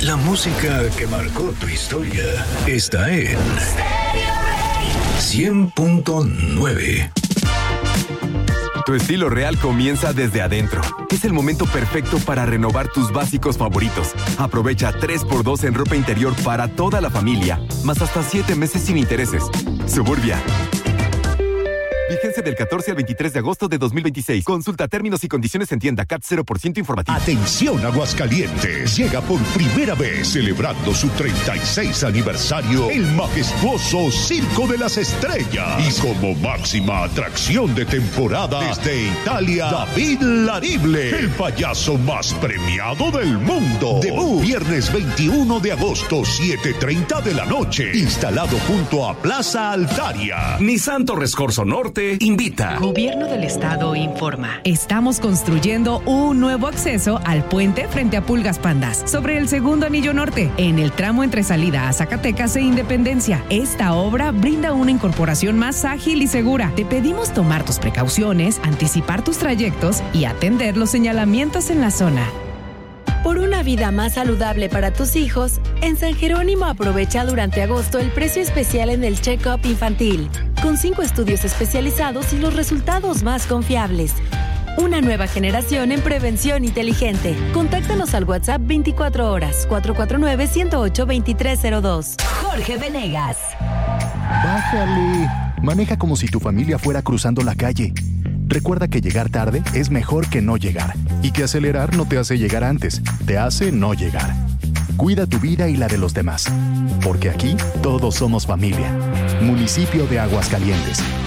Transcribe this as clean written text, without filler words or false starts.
La música que marcó tu historia está en 100.9. Tu estilo real comienza desde adentro. Es el momento perfecto para renovar tus básicos favoritos. Aprovecha 3x2 en ropa interior para toda la familia, más hasta 7 meses sin intereses. Suburbia. Vigencia del 14 al 23 de agosto de 2026. Consulta términos y condiciones en tienda. CAT 0% informativo. Atención, Aguascalientes. Llega por primera vez, celebrando su 36 aniversario, el majestuoso Circo de las Estrellas. Y como máxima atracción de temporada, desde Italia, David Larible, el payaso más premiado del mundo. Debut viernes 21 de agosto, 7:30 de la noche. Instalado junto a Plaza Altaria. Nissan Torres Corzo Norte invita. Gobierno del Estado informa. Estamos construyendo un nuevo acceso al puente frente a Pulgas Pandas, sobre el segundo anillo norte, en el tramo entre salida a Zacatecas e Independencia. Esta obra brinda una incorporación más ágil y segura. Te pedimos tomar tus precauciones, anticipar tus trayectos y atender los señalamientos en la zona. Por una vida más saludable para tus hijos, en San Jerónimo aprovecha durante agosto el precio especial en el check-up infantil, con 5 estudios especializados y los resultados más confiables. Una nueva generación en prevención inteligente. Contáctanos al WhatsApp 24 horas, 449-108-2302. Jorge Venegas. Bájale. Maneja como si tu familia fuera cruzando la calle. Recuerda que llegar tarde es mejor que no llegar. Y que acelerar no te hace llegar antes, te hace no llegar. Cuida tu vida y la de los demás. Porque aquí todos somos familia. Municipio de Aguascalientes.